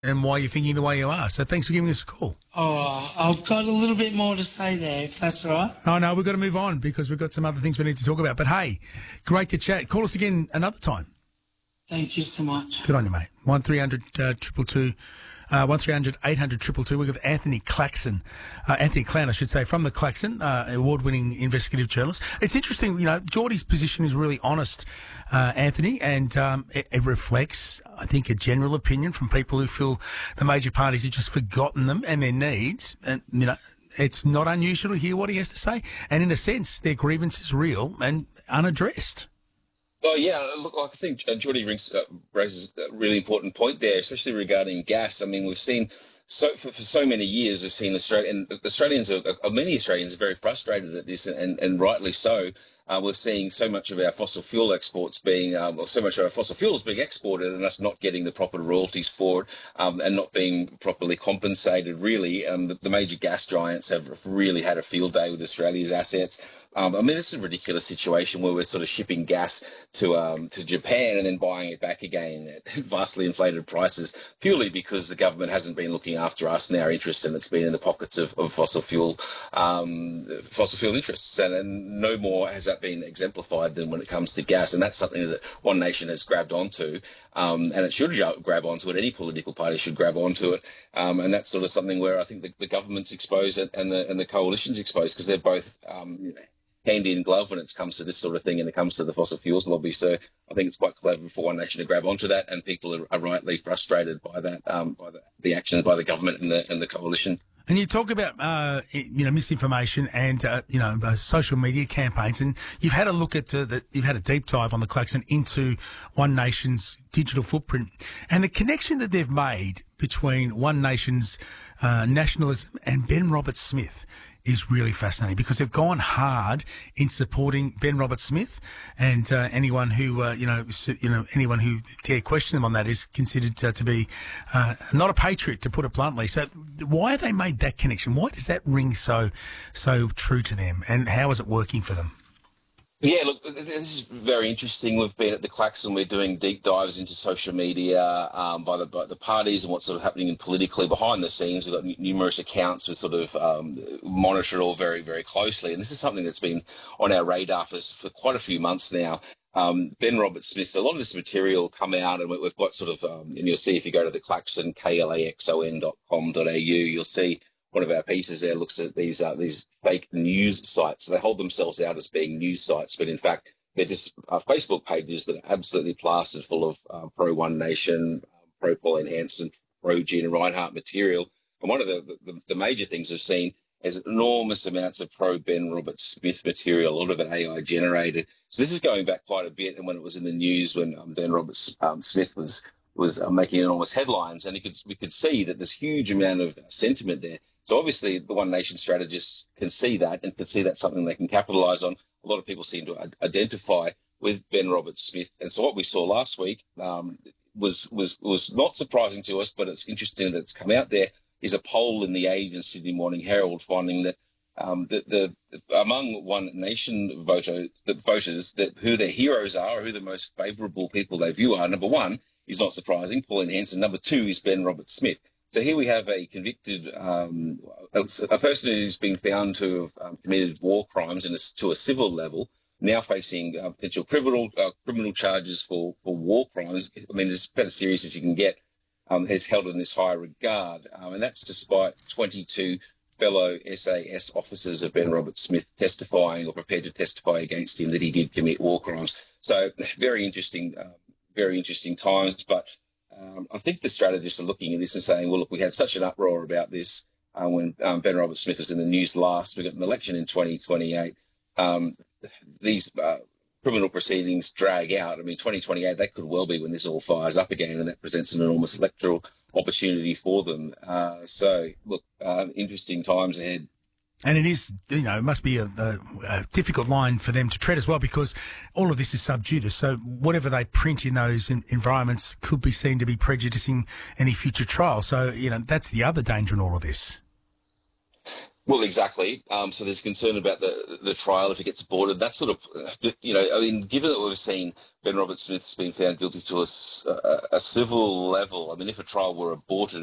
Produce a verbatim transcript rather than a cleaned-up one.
and why you're thinking the way you are. So thanks for giving us a call. Oh, I've got a little bit more to say there, if that's all right. Oh, no, we've got to move on because we've got some other things we need to talk about. But, hey, great to chat. Call us again another time. Thank you so much. Good on you, mate. one three hundred two two two, uh, one three hundred eight hundred two two two. We've got Anthony Claxon, uh, Anthony Clown, I should say, from the Claxon, uh, award-winning investigative journalist. It's interesting, you know, Geordie's position is really honest, uh, Anthony, and um, it, it reflects, I think, a general opinion from people who feel the major parties have just forgotten them and their needs. And, you know, it's not unusual to hear what he has to say. And in a sense, their grievance is real and unaddressed. Oh, yeah. Look, I think uh, Geordie rings, uh, raises a really important point there, especially regarding gas. I mean, we've seen so for, for so many years, we've seen Australia, and Australians, are, are, many Australians are very frustrated at this, and, and rightly so. Uh, we're seeing so much of our fossil fuel exports being, um, or so much of our fossil fuels being exported and us not getting the proper royalties for it, um, and not being properly compensated, really. Um, the, the major gas giants have really had a field day with Australia's assets. Um, I mean, this is a ridiculous situation where we're sort of shipping gas to um, to Japan and then buying it back again at vastly inflated prices, purely because the government hasn't been looking after us and our interests, and it's been in the pockets of, of fossil fuel um, fossil fuel interests. And, and no more has that been exemplified than when it comes to gas. And that's something that One Nation has grabbed onto, um, and it should grab onto it. Any political party should grab onto it. Um, and that's sort of something where I think the, the government's exposed and the and the coalition's exposed, because they're both um, hand in glove when it comes to this sort of thing, and it comes to the fossil fuels lobby. So I think it's quite clever for One Nation to grab onto that, and people are, are rightly frustrated by that, um, by the, the actions by the government and the and the coalition. And you talk about, uh, you know, misinformation and, uh, you know, uh, social media campaigns, and you've had a look at uh, the, you've had a deep dive on the Claxon into One Nation's digital footprint and the connection that they've made between One Nation's uh, nationalism and Ben Roberts-Smith is really fascinating, because they've gone hard in supporting Ben Roberts-Smith, and uh, anyone who uh, you know you know anyone who dare question them on that is considered uh, to be uh, not a patriot, to put it bluntly. So why have they made that connection? Why does that ring so so true to them, and how is it working for them? Yeah, look, this is very interesting. We've been at the Claxon. We're doing deep dives into social media um, by, the, by the parties and what's sort of happening in politically behind the scenes. We've got n- numerous accounts we sort of um, monitor it all very, very closely. And this is something that's been on our radar for, for quite a few months now. Um, Ben Roberts-Smith, a lot of this material come out, and we, we've got sort of, um, and you'll see if you go to the Claxon, K L A X O N dot com dot A U, you'll see one of our pieces there looks at these uh, these fake news sites. So they hold themselves out as being news sites, but in fact, they're just uh, Facebook pages that are absolutely plastered full of uh, pro-One Nation, uh, pro-Pauline Hanson, pro-Gina Reinhart material. And one of the, the, the major things we've seen is enormous amounts of pro-Ben Roberts-Smith material, a lot of it A I generated. So this is going back quite a bit, and when it was in the news, when um, Ben Roberts-Smith um, was was uh, making enormous headlines, and you could, we could see that there's huge amount of sentiment there. So obviously the One Nation strategists can see that and can see that's something they can capitalise on. A lot of people seem to identify with Ben Roberts-Smith. And so what we saw last week um, was, was, was not surprising to us, but it's interesting that it's come out there, is a poll in the Age and Sydney Morning Herald finding that um, the, the, among One Nation voter, the voters, that who their heroes are, or who the most favourable people they view are, number one is not surprising, Pauline Hanson. Number two is Ben Roberts-Smith. So here we have a convicted, um, a, a person who's been found to have um, committed war crimes in a, to a civil level, now facing uh, potential criminal uh, criminal charges for, for war crimes. I mean, as about as serious as you can get, um, is held in this high regard. Um, and that's despite twenty-two fellow S A S officers of Ben Roberts-Smith testifying or prepared to testify against him that he did commit war crimes. So very interesting, uh, very interesting times, but Um, I think the strategists are looking at this and saying, well, look, we had such an uproar about this uh, when um, Ben Roberts-Smith was in the news last. We got an election in twenty twenty-eight. Um, these uh, criminal proceedings drag out. I mean, twenty twenty-eight, that could well be when this all fires up again, and that presents an enormous electoral opportunity for them. Uh, so, look, uh, interesting times ahead. And it is, you know, it must be a, a, a difficult line for them to tread as well, because all of this is sub judice. So whatever they print in those in, environments could be seen to be prejudicing any future trial. So, you know, that's the other danger in all of this. Well, exactly. Um, so there's concern about the the trial if it gets aborted. That sort of, you know, I mean, given that we've seen Ben Robert Smith's been found guilty to a, s- a- a civil level, I mean, if a trial were aborted,